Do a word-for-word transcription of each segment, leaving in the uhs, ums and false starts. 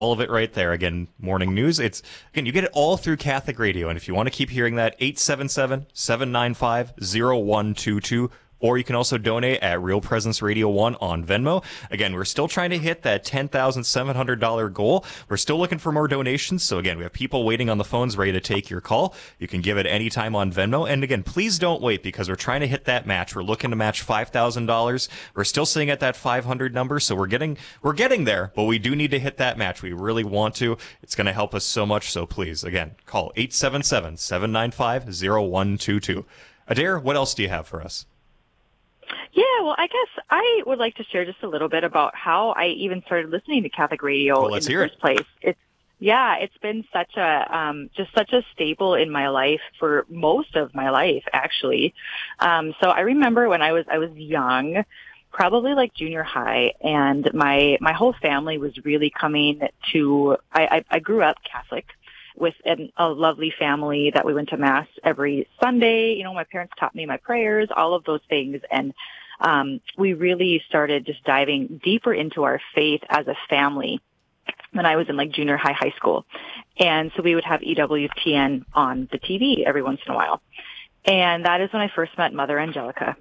all of it right there. Again, morning news. It's again, you get it all through Catholic Radio. And if you want to keep hearing that, eight seven seven, seven nine five, zero one two two. Or you can also donate at Real Presence Radio one on Venmo. Again, we're still trying to hit that ten thousand seven hundred dollars goal. We're still looking for more donations. So again, we have people waiting on the phones ready to take your call. You can give it anytime on Venmo. And again, please don't wait because we're trying to hit that match. We're looking to match five thousand dollars. We're still sitting at that five hundred number. So we're getting, we're getting there, but we do need to hit that match. We really want to. It's going to help us so much. So please, again, call eight seven seven, seven nine five, zero one two two. Adair, what else do you have for us? Yeah, well, I guess I would like to share just a little bit about how I even started listening to Catholic radio well, in the first it. place. It's yeah, it's been such a um, just such a staple in my life for most of my life, actually. Um, so I remember when I was I was young, probably like junior high, and my my whole family was really coming to. I, I, I grew up Catholic, with an, a lovely family that we went to mass every Sunday. You know, my parents taught me my prayers, all of those things. And um, we really started just diving deeper into our faith as a family when I was in like junior high, high school. And so we would have E W T N on the T V every once in a while. And that is when I first met Mother Angelica,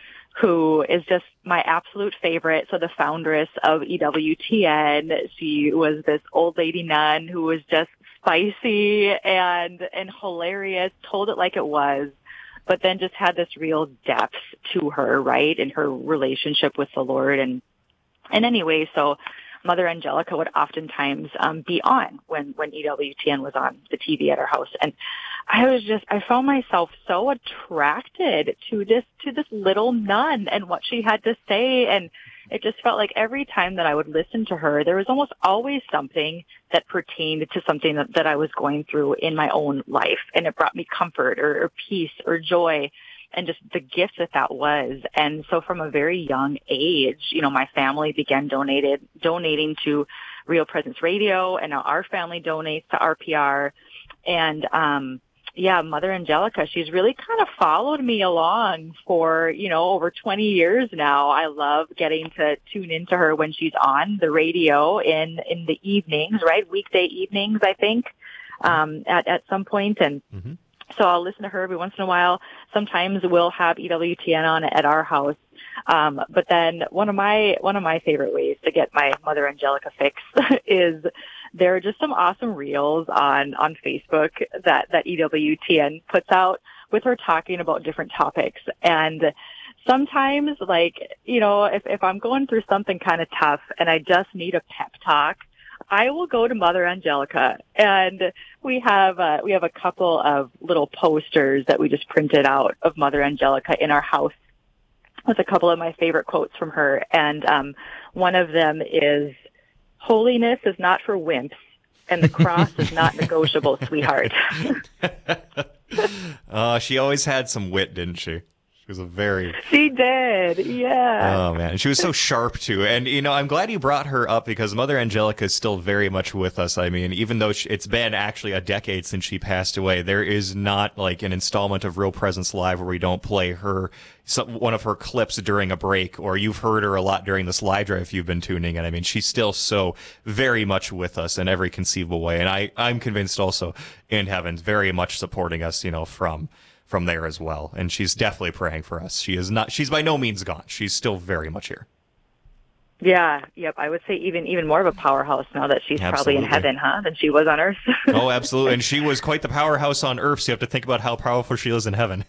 who is just my absolute favorite. So the foundress of E W T N, she was this old lady nun who was just spicy and and hilarious, told it like it was, but then just had this real depth to her, right, in her relationship with the Lord. And and anyway, so Mother Angelica would oftentimes um, be on when, when E W T N was on the T V at our house. And I was just, I found myself so attracted to this, to this little nun and what she had to say. And it just felt like every time that I would listen to her, there was almost always something that pertained to something that, that I was going through in my own life. And it brought me comfort or, or peace or joy and just the gift that that was. And so from a very young age, you know, my family began donated, donating to Real Presence Radio, and now our family donates to R P R. And, um, yeah, Mother Angelica, she's really kind of followed me along for, you know, over twenty years now. I love getting to tune into her when she's on the radio in, in the evenings, right? Weekday evenings, I think, um, at, at some point. And, mm-hmm. So I'll listen to her every once in a while. Sometimes we'll have E W T N on at our house. Um, but then one of my, one of my favorite ways to get my Mother Angelica fix is there are just some awesome reels on, on Facebook that, that E W T N puts out with her talking about different topics. And sometimes, like, you know, if, if I'm going through something kind of tough and I just need a pep talk, I will go to Mother Angelica, and we have uh, we have a couple of little posters that we just printed out of Mother Angelica in our house with a couple of my favorite quotes from her. And um, one of them is, "Holiness is not for wimps, and the cross is not negotiable, sweetheart." uh, she always had some wit, didn't she? She was a very... She did, yeah. Oh, man. She was so sharp, too. And, you know, I'm glad you brought her up because Mother Angelica is still very much with us. I mean, even though she, it's been actually a decade since she passed away, there is not, like, an installment of Real Presence Live where we don't play her, some, one of her clips during a break, or you've heard her a lot during this live drive if you've been tuning in. I mean, she's still so very much with us in every conceivable way. And I, I'm convinced also in heaven, very much supporting us, you know, from... from there as well. And she's definitely praying for us. She is not, she's by no means gone. She's still very much here. Yeah, yep. I would say even, even more of a powerhouse now that she's Absolutely. Probably in heaven, huh, than she was on earth. Oh, absolutely. And she was quite the powerhouse on earth, so you have to think about how powerful she is in heaven.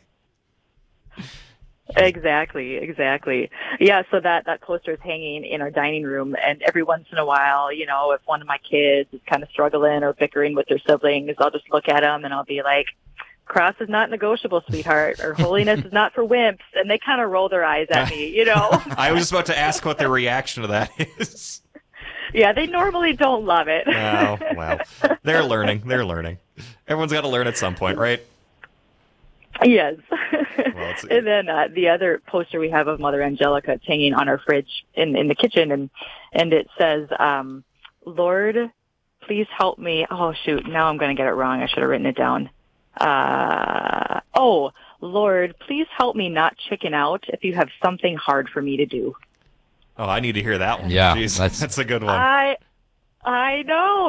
Exactly, exactly. Yeah, so that, that poster is hanging in our dining room, and every once in a while, you know, if one of my kids is kind of struggling or bickering with their siblings, I'll just look at them and I'll be like, "Cross is not negotiable, sweetheart," or "Holiness is not for wimps," and they kind of roll their eyes at me, you know. I was just about to ask what their reaction to that is. Yeah, they normally don't love it. Oh, well, they're learning. They're learning. Everyone's got to learn at some point, right? Yes. Well, and then uh, the other poster we have of Mother Angelica, it's hanging on our fridge in, in the kitchen, and, and it says, um, "Lord, please help me." Oh, shoot, now I'm going to get it wrong. I should have written it down. Uh, oh, "Lord, please help me not chicken out if you have something hard for me to do." Oh, I need to hear that one. Yeah, Jeez, that's that's a good one. I I know.